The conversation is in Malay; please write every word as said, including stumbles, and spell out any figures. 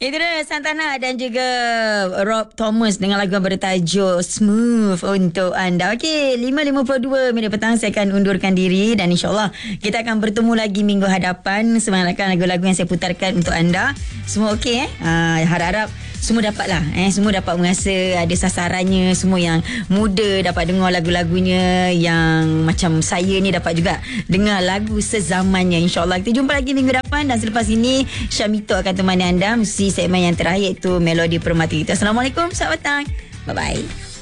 Itu dia Santana dan juga Rob Thomas dengan lagu yang bertajuk Smooth untuk anda. Okey, lima lima puluh dua minit petang saya akan undurkan diri dan insyaAllah kita akan bertemu lagi minggu hadapan. Semangatkan lagu-lagu yang saya putarkan untuk anda. Semua okey eh? Uh, harap-harap semua dapat lah eh? Semua dapat merasa ada sasarannya. Semua yang muda dapat dengar lagu-lagunya. Yang macam saya ni dapat juga dengar lagu sezamannya. InsyaAllah kita jumpa lagi minggu depan. Dan selepas ini Syamito akan temani anda mesti segmen yang terakhir iaitu Melodi Permata kita. Assalamualaikum, selamat petang. Bye-bye.